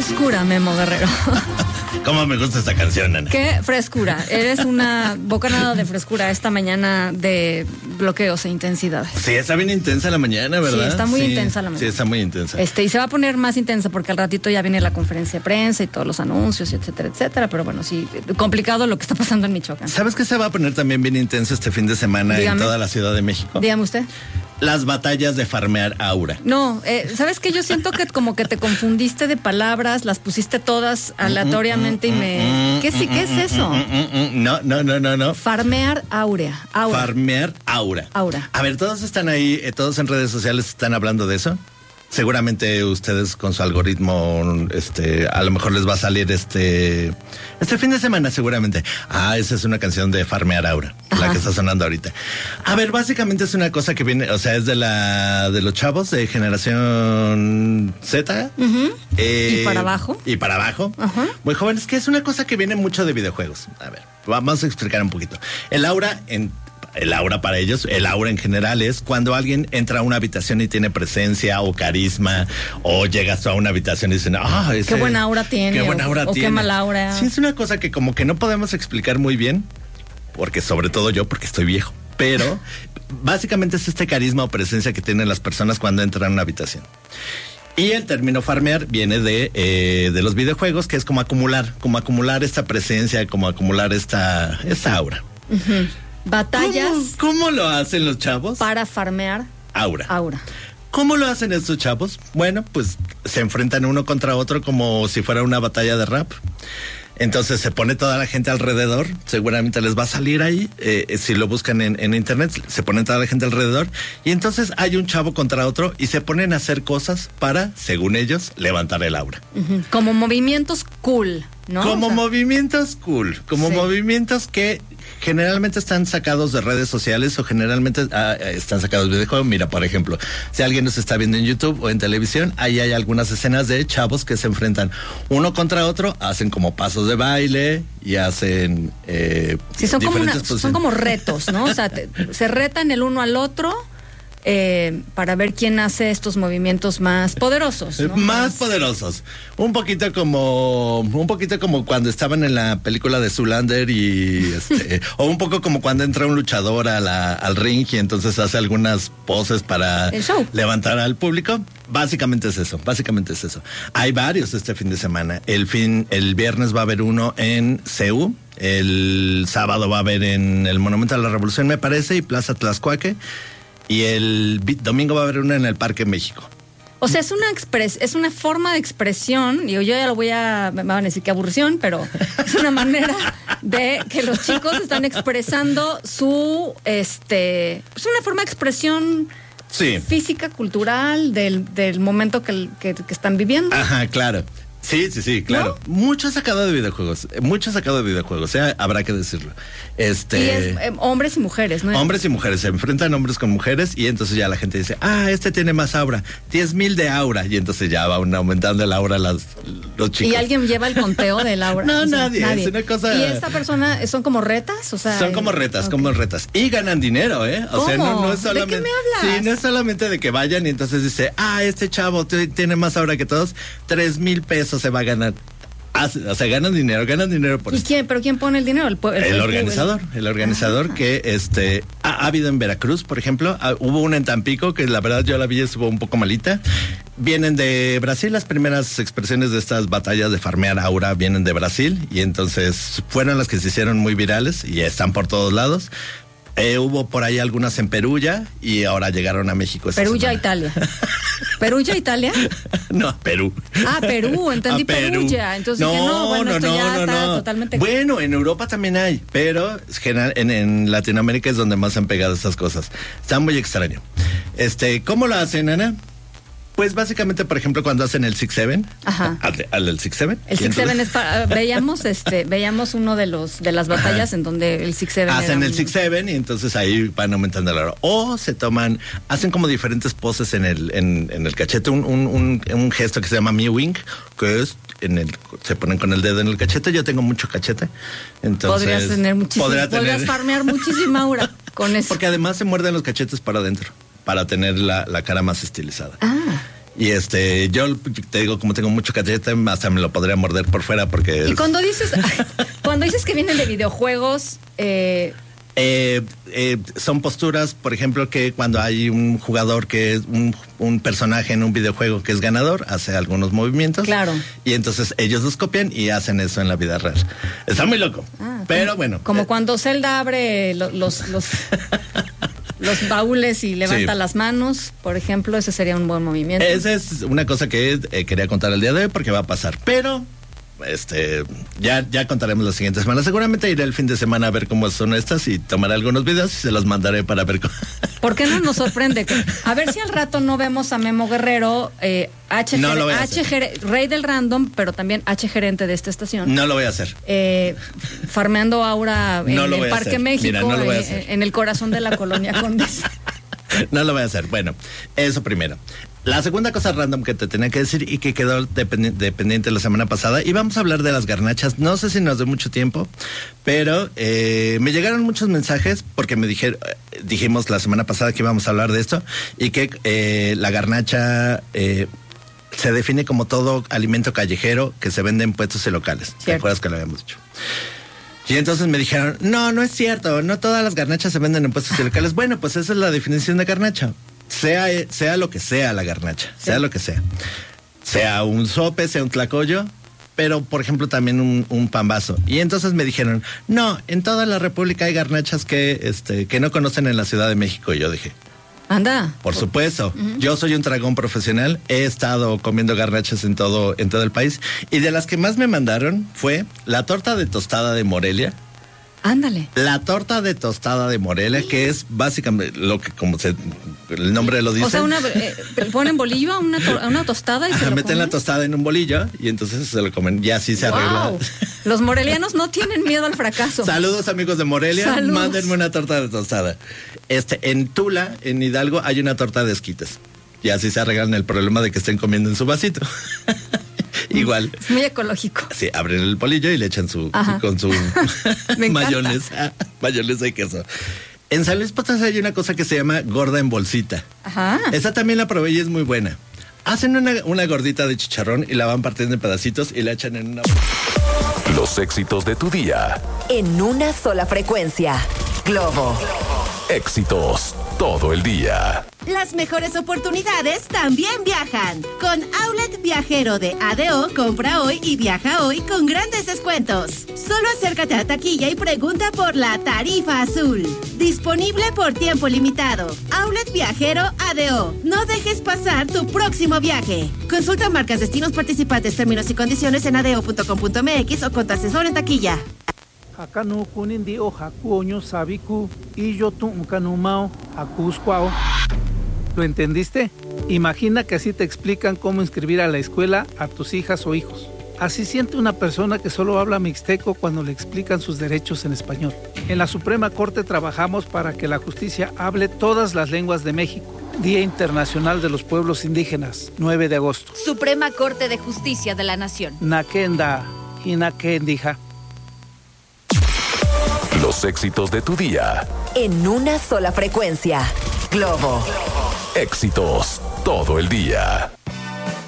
frescura, Memo Guerrero. ¿Cómo me gusta esta canción, Ana? Qué frescura. Eres una bocanada de frescura esta mañana de bloqueos e intensidades. Sí, está bien intensa la mañana, ¿verdad? Sí, está muy intensa la mañana. Sí, está muy intensa. Y se va a poner más intensa porque al ratito ya viene la conferencia de prensa y todos los anuncios, etcétera, etcétera. Pero bueno, sí, complicado lo que está pasando en Michoacán. ¿Sabes qué se va a poner también bien intenso este fin de semana? Dígame. En toda la Ciudad de México? Dígame usted. Las batallas de farmear aura. No, ¿sabes qué? Yo siento que como que te confundiste de palabras, las pusiste todas aleatoriamente y me... ¿Qué es eso? No. Farmear áurea. Farmear aura. A ver, todos están ahí, todos en redes sociales están hablando de eso. Seguramente ustedes con su algoritmo, a lo mejor les va a salir este fin de semana seguramente. Esa es una canción de Farmear Aura, la que está sonando ahorita. A ver, básicamente es una cosa que viene, o sea, es de los chavos de generación Z. Y para abajo. Muy jóvenes, que es una cosa que viene mucho de videojuegos. A ver, vamos a explicar un poquito. El aura para ellos, el aura en general es cuando alguien entra a una habitación y tiene presencia o carisma, o llegas a una habitación y dicen, qué buena aura tiene. Qué buena aura tiene. Qué mala aura. Sí, es una cosa que como que no podemos explicar muy bien, porque sobre todo yo, porque estoy viejo, pero básicamente es este carisma o presencia que tienen las personas cuando entran a una habitación. Y el término farmear viene de los videojuegos, que es como acumular esta presencia, como acumular esta aura. Batallas. ¿Cómo lo hacen los chavos? Para farmear aura. ¿Cómo lo hacen estos chavos? Bueno, pues se enfrentan uno contra otro como si fuera una batalla de rap. Entonces se pone toda la gente alrededor, seguramente les va a salir ahí, si lo buscan en internet, se pone toda la gente alrededor y entonces hay un chavo contra otro y se ponen a hacer cosas para, según ellos, levantar el aura. Como movimientos cool, ¿no? Como movimientos cool, movimientos que generalmente están sacados de redes sociales o generalmente están sacados de videojuegos. Mira, por ejemplo, si alguien nos está viendo en YouTube o en televisión, ahí hay algunas escenas de chavos que se enfrentan uno contra otro, hacen como pasos de baile y hacen son como retos, ¿no? O sea, se retan el uno al otro para ver quién hace estos movimientos más poderosos, ¿no? Más poderosos. Un poquito como cuando estaban en la película de Zoolander y o un poco como cuando entra un luchador al ring y entonces hace algunas poses para levantar al público. Básicamente es eso. Hay varios este fin de semana. El viernes va a haber uno en CEU. El sábado va a haber en el Monumento a la Revolución, me parece, y Plaza Tlaxcuaque. Y el domingo va a haber una en el Parque México. O sea, es una forma de expresión, digo, yo ya me van a decir que aburrición, pero es una manera de que los chicos están expresando es una forma de expresión física, cultural, del momento que están viviendo. Ajá, claro. Sí, claro. ¿No? Mucho sacado de videojuegos, habrá que decirlo. Y es hombres y mujeres, ¿no? Hombres y mujeres, se enfrentan hombres con mujeres y entonces ya la gente dice, este tiene más aura, 10,000 de aura, y entonces ya va aumentando el aura los chicos. ¿Y alguien lleva el conteo del aura? No, nadie. Es una cosa... ¿Y esta persona son como retas? O sea, son como retas, como retas. Y ganan dinero, ¿eh? O sea, no es solamente... ¿De qué me hablas? Sí, no es solamente de que vayan y entonces dice, este chavo tiene más aura que todos, 3,000 pesos se va a ganar. O sea, ganan dinero por ¿Y quién? ¿Pero quién pone el dinero? El organizador que ha habido en Veracruz, por ejemplo, hubo una en Tampico que la verdad yo la vi, estuvo un poco malita. Vienen de Brasil, las primeras expresiones de estas batallas de farmear aura vienen de Brasil y entonces fueron las que se hicieron muy virales y están por todos lados. Hubo por ahí algunas en Perugia y ahora llegaron a México. Perugia, Italia. ¿Perugia, Italia? No, Perú. Perú, entendí Perugia. Entonces esto ya está totalmente... Bueno, en Europa también hay, pero en Latinoamérica es donde más han pegado estas cosas. Está muy extraño. ¿Cómo lo hacen, Ana? Pues básicamente, por ejemplo, cuando hacen el 6-7, el 6-7. El 6-7 es para, veíamos uno de las batallas en donde el 6-7 hacen el 6-7 y entonces ahí van aumentando la hora. O hacen como diferentes poses en el cachete, un gesto que se llama mewing, que es se ponen con el dedo en el cachete. Yo tengo mucho cachete, entonces podrías farmear muchísima aura con eso. Porque además se muerden los cachetes para adentro, para tener la cara más estilizada. Y yo te digo, como tengo mucho cachete, hasta me lo podría morder por fuera porque... Y cuando dices que vienen de videojuegos... son posturas, por ejemplo, que cuando hay un jugador que es un personaje en un videojuego que es ganador, hace algunos movimientos. Claro. Y entonces ellos los copian y hacen eso en la vida real. Está muy loco. Pero bueno. Como cuando Zelda abre los baúles y levanta las manos, por ejemplo, ese sería un buen movimiento. Esa es una cosa que quería contar el día de hoy porque va a pasar. Pero... ya contaremos la siguiente semana. Seguramente iré el fin de semana a ver cómo son estas y tomaré algunos videos y se los mandaré para ver cómo. ¿Por qué no nos sorprende? A ver si al rato no vemos a Memo Guerrero, rey del random, pero también H gerente de esta estación. No lo voy a hacer. Farmeando aura en el Parque México, mira, no lo voy a hacer. En el corazón de la colonia Condesa. No lo voy a hacer. Bueno, eso primero. La segunda cosa random que te tenía que decir y que quedó dependiente la semana pasada, y vamos a hablar de las garnachas. No sé si nos dé mucho tiempo, pero me llegaron muchos mensajes porque dijimos la semana pasada que íbamos a hablar de esto y que la garnacha se define como todo alimento callejero que se vende en puestos y locales. Cierto. ¿Te acuerdas que lo habíamos dicho? Y entonces me dijeron, no es cierto, no todas las garnachas se venden en puestos y locales. Bueno, pues esa es la definición de garnacha. Sea lo que sea la garnacha, sí. Sea lo que sea. Sea un sope, sea un tlacoyo, pero por ejemplo también un pambazo. Y entonces me dijeron, no, en toda la República hay garnachas que no conocen en la Ciudad de México. Y yo dije, anda. Por supuesto, yo soy un tragón profesional, he estado comiendo garnachas en todo el país. Y de las que más me mandaron fue la torta de tostada de Morelia. Ándale. La torta de tostada de Morelia, que es básicamente lo que el nombre lo dice. O sea, ponen bolillo a una tostada y se lo meten comen. la tostada en un bolillo y entonces se lo comen y así se arregla. Los morelianos no tienen miedo al fracaso. Saludos amigos de Morelia, Saludos. Mándenme una torta de tostada. En Tula, en Hidalgo, hay una torta de esquites. Y así se arreglan el problema de que estén comiendo en su vasito. Igual. Es muy ecológico. Sí, abren el bolillo y le echan con su mayonesa y queso. En San Luis Potosí hay una cosa que se llama gorda en bolsita. Ajá. Esa también la probé y es muy buena. Hacen una gordita de chicharrón y la van partiendo en pedacitos y la echan en una... Los éxitos de tu día. En una sola frecuencia. Globo. Éxitos todo el día. Las mejores oportunidades también viajan. Con Outlet Viajero de ADO, compra hoy y viaja hoy con grandes descuentos. Solo acércate a taquilla y pregunta por la tarifa azul. Disponible por tiempo limitado. Outlet Viajero ADO. No dejes pasar tu próximo viaje. Consulta marcas, destinos participantes, términos y condiciones en adeo.com.mx o con tu asesor en taquilla. Hakanu kunindi o hakuoño sabiku y yo tu kanumao hakuscuao. ¿Lo entendiste? Imagina que así te explican cómo inscribir a la escuela a tus hijas o hijos. Así siente una persona que solo habla mixteco cuando le explican sus derechos en español. En la Suprema Corte trabajamos para que la justicia hable todas las lenguas de México. Día Internacional de los Pueblos Indígenas, 9 de agosto. Suprema Corte de Justicia de la Nación. Nakenda y Nakendija. Los éxitos de tu día. En una sola frecuencia. Globo. Éxitos todo el día.